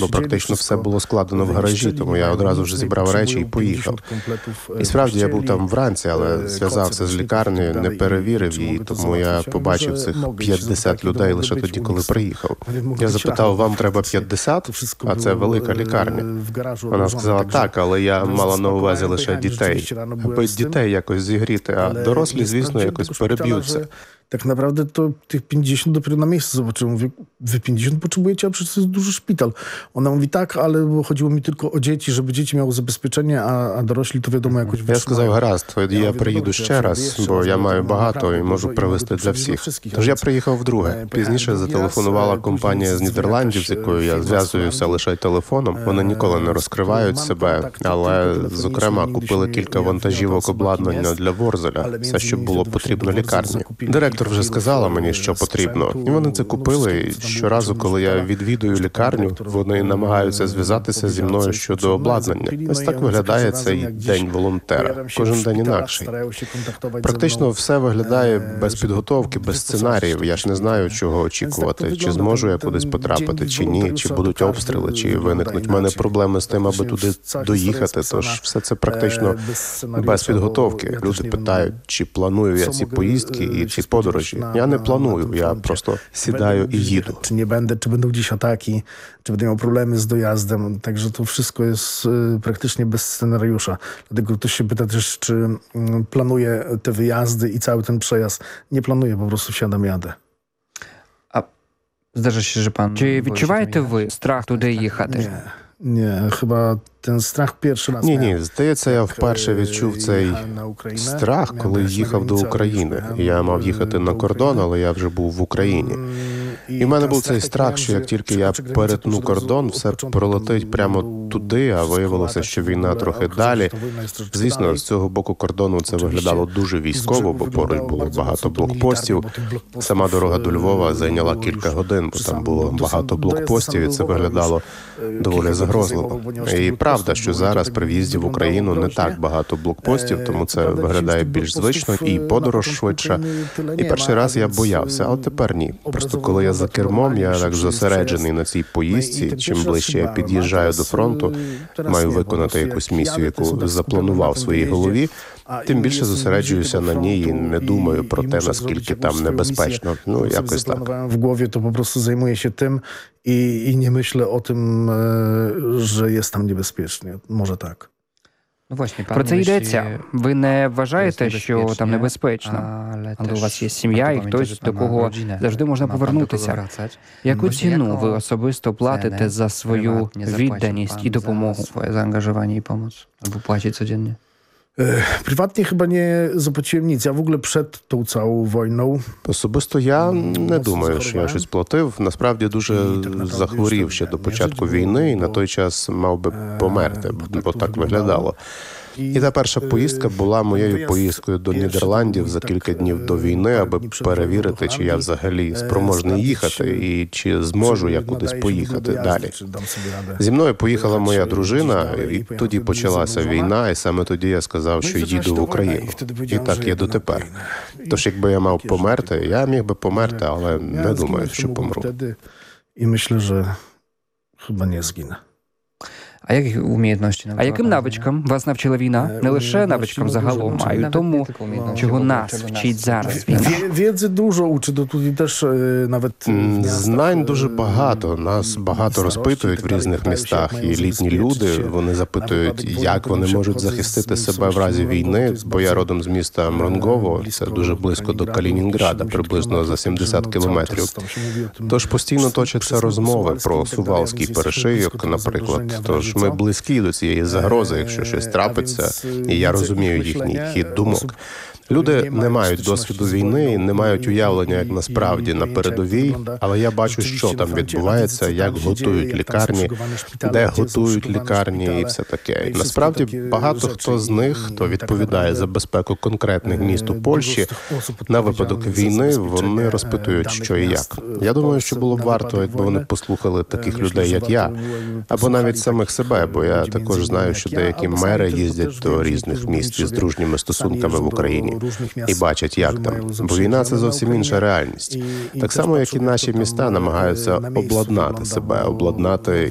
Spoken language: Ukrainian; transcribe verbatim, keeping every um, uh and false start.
бо практично все було складено в гаражі, тому я одразу ж зібрав речі і поїхав. І справді я був там вранці, але зв'язався з лікарнею, не перевірив її, тому я побачив цих п'ятдесят людей лише тоді, коли приїхав. Я запитав, вам треба п'ятдесят? А це велика лікарня. Вона сказала, так, але я мала на увазі лише дітей. Аби дітей якось зігріти, а дорослі, звісно, якось переб'ються. Tak naprawdę to tych pięćdziesiąt dopiero na miejscu zobaczyłem. Mówię, wy pięćdziesiąt potrzebujecie, a przecież to jest duży szpital. Ona mówi, tak, ale chodziło mi tylko o dzieci, żeby dzieci miały zabezpieczenie, a, a dorośli to wiadomo jakoś wytrzymają. Я сказав, гаразд, тоді я приїду ще раз, бо я маю багато і можу привезти для всіх. Тож я приїхав вдруге. Пізніше зателефонувала компанія з Нідерландів, з якою я зв'язуюся лише телефоном. Вони ніколи не розкривають себе, але, зокрема, купили кілька вантажівок обладнання для Ворзеля, все, що було потрібно лікарні. Директор вже сказала мені, що потрібно. І вони це купили. І щоразу, коли я відвідую лікарню, вони намагаються зв'язатися зі мною щодо обладнання. Ось так виглядає цей день волонтера. Кожен день інакший. Практично все виглядає без підготовки, без сценаріїв. Я ж не знаю, чого очікувати. Чи зможу я кудись потрапити, чи ні, чи будуть обстріли, чи виникнуть в мене проблеми з тим, аби туди доїхати. Тож все це практично без підготовки. Люди питають, чи планую я ці поїздки і ці подорожі. Ja nie planuję, ja po prostu siadaję i jedę. Czy nie będę, czy będą gdzieś ataki, czy będę miał problemy z dojazdem. Także to wszystko jest praktycznie bez scenariusza. Dlatego ktoś się pyta też, czy planuję te wyjazdy i cały ten przejazd. Nie planuję, po prostu wsiadam, jadę. A zdarza się, że pan... Чи відчуваєте ви страх туди їхати? Nie, nie, chyba ten strach pierwszy raz. Ні, ні, здається, я вперше відчув цей страх, коли їхав до України. Я мав їхати на кордон, але я вже був в Україні. І в мене був цей страх, що як тільки я перетну кордон, все пролетить прямо туди, а виявилося, що війна трохи далі. Звісно, з цього боку кордону це виглядало дуже військово, бо поруч було багато блокпостів. Сама дорога до Львова зайняла кілька годин, бо там було багато блокпостів, і це виглядало доволі загрозливо. І правда, що зараз при в'їзді в Україну не так багато блокпостів, тому це виглядає більш звично і подорож швидша. І перший раз я боявся, але тепер ні. Просто коли я за кермом, я так зосереджений на цій поїздці. Чим ближче я під'їжджаю до фронту, маю виконати якусь місію, яку запланував в своїй голові, тим більше зосереджуюся на ній і не думаю про те, наскільки там небезпечно. Ну, якось так. W głowie to po prostu zajmuję się tym i, i nie myślę o tym, że jest tam niebezpiecznie. Może tak. Про це йдеться. Ви не вважаєте, що там небезпечно, але у вас є сім'я і хтось, до кого завжди можна повернутися. Яку ціну ви особисто платите за свою відданість і допомогу? Swoje zaangażowanie i pomoc. Albo płacić codziennie. Prywatnie chyba nie zapłaciłem nic. Ja w ogóle przed tą całą wojną... Особисто я не думаю, що я щось платив. Насправді дуже захворів ще до початку війни і на той час мав би померти, бо так виглядало. І та перша поїздка була моєю поїздкою до Нідерландів за кілька днів до війни, аби перевірити, чи я взагалі спроможний їхати і чи зможу я кудись поїхати далі. Зі мною поїхала моя дружина, і тоді почалася війна, і саме тоді я сказав, що їду в Україну. І так є дотепер. Тож, якби я мав померти, я міг би померти, але не думаю, що помру. І myślę, що chyba nie zginę. А яких умієтності А яким навичкам вас навчила війна? Не лише навичкам загалом, а й тому, чого нас вчить зараз війна. Wiedzy dużo uczy, to tutaj też nawet... Знань дуже багато. Нас багато розпитують в різних містах. І літні люди, вони запитують, як вони можуть захистити себе в разі війни, бо я родом з міста Мронгово, це дуже близько до Калінінграда, приблизно за сімдесят кілометрів. Тож постійно точаться розмови про Сувалський перешийок, наприклад. Тож ми близькі до цієї загрози, якщо щось трапиться, і я розумію їхній хід думок. Люди не мають досвіду війни, не мають уявлення, як насправді на передовій, але я бачу, що там відбувається, як готують лікарні, де готують лікарні і все таке. І насправді багато хто з них, хто відповідає за безпеку конкретних міст у Польщі, на випадок війни вони розпитують, що і як. Я думаю, що було б варто, якби вони послухали таких людей, як я, або навіть самих себе, бо я також знаю, що деякі мери їздять до різних міст із дружніми стосунками в Україні і бачать, як там. Бо війна – це зовсім інша реальність. Так само, як і наші міста намагаються обладнати себе, обладнати